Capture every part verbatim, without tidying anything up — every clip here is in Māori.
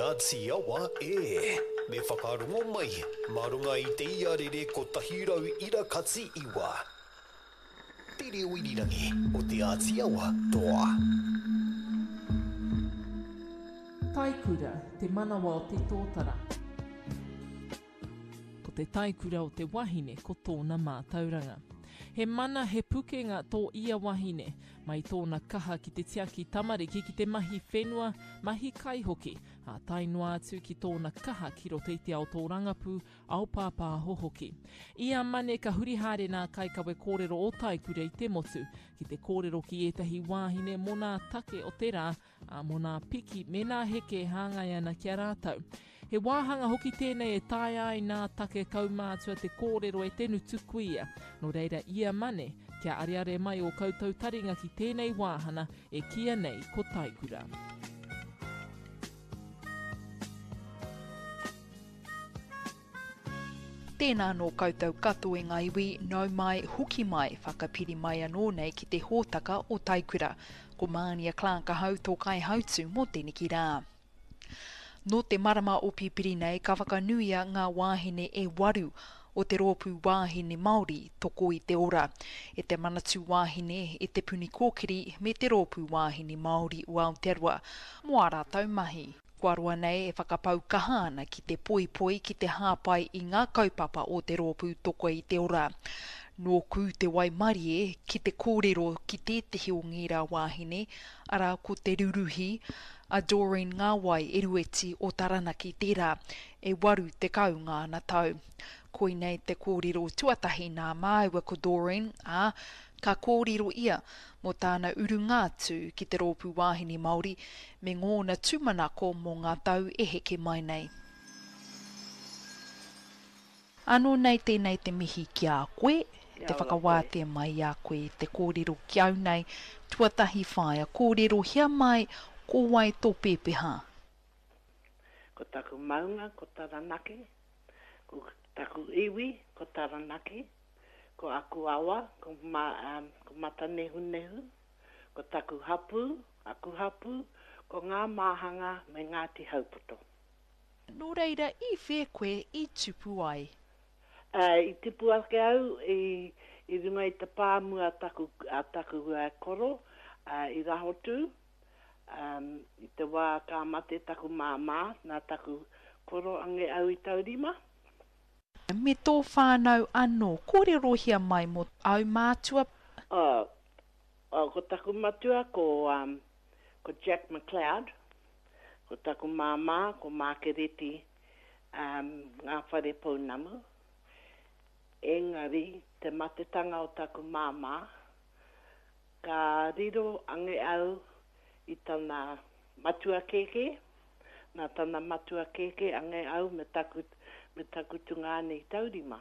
Atia wa e. Me whakarongo mai, marunga i te iarere ko tahirau ira katsi iwa. Te reo irirangi o te Atia wa toa. Taikura, te manawa o te tōtara. Ko te taikura o te wahine ko tōna mātauranga. He mana he pukenga tō ia wahine, mai tōna kaha ki te tiaki tamariki ki te mahi whenua, mahi kaihoki, a tainua atu ki tōna kaha ki roteiti ao tō rangapu, ao pāpā hohoki. Ia mane ka hurihare nā kaikawe kōrero o taikura i te motu, ki te kōrero ki etahi wāhine mona take o te rā, a mona piki me nā heke hāngai ana kia rātau. He wāhanga hoki tēnei e tae ai nā take kaumātua te kōrero e tenu tukuia, no reira ia mane, kia ariare mai o koutou taringa ki tēnei wāhana e kia nei ko taikura. Tēnā no koutou katoe ngā iwi, nau mai, huki mai, whakapiri mai anō nei ki te hōtaka o taikura, ko Mānia Clark hau tō kai hautu mō tēne ki rā. No te marama o pipiri nei, ka whakanuia ngā wāhine e waru o te rōpū wāhine Māori toko i te ora. E te manatu wāhine e te puni kōkiri me te rōpū wāhine Māori o Aotearoa. Mo a rātau mahi. Kua roa nei e whakapau kahana ki te poi poi ki te hāpai i ngā kaupapa o te rōpū toko i te ora. No ku te Waimarie ki te kōrero ki tētehi o ngīra wāhine, ara ko te ruruhi, a Doreen Ngāwai e rueti o Taranaki tērā, e waru te kaunga ana tau. Koi nei te kōrero tuatahi nā māua ko Doreen, a ka kōrero ia mo tāna urungātu ki te rōpū wāhine Māori, me ngōna tūmanako mō ngā tau e heke mai nei. Anō nei tēnei te mihi ki a koe, te whakawātea mai a koe te kōrero ki au nei, tuatahi whaia kōrero hia mai, ko wai tō pēpeha. Ko taku maunga, ko Taranaki, ko taku iwi, ko Taranaki, ko aku awa, ko, ma, um, ko mata nehu nehu, ko taku hapu, aku hapu, ko ngā māhanga me Ngāti Haupoto. Nō reira, i whē koe i tupu ai? Uh, I tipu ake au, i, i runga i te pāmu a taku, a taku uh, koro, uh, i rahotu, um, i te wā ka mate taku māmā, nā taku koro ange au i taurima. Me tō whānau anō, kore rohia mai mo au mātua? Oh, oh, ko taku matua, ko, um, ko Jack McLeod, ko taku māmā, ko Mākereti, um, ngā whare pounamu. Engari, te matetanga o taku māmā, ka riro ange au i tana matua keke, nā tana matua keke ange au me taku, me taku tungane i taurima.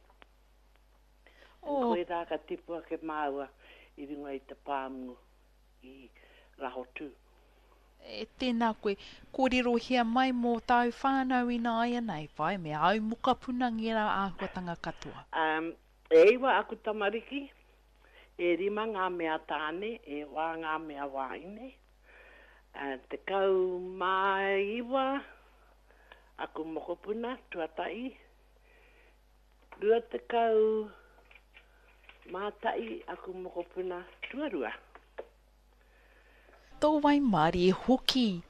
Oh. Koe rā ka tipua ke māua i runga i te pāmu i rahotu. E tēnā koe, kōrero hea mai mō tau whānau i nā aia nei, vai, me au muka puna ngira āhuatanga katoa. Um, e iwa aku tamariki, e rima ngā mea tāne, e wā ngā mea wāine. Uh, te kau mai iwa, aku mokopuna, tuatai. Rua te kau mātai, aku mokopuna, tuarua. Tō Waimarie hoki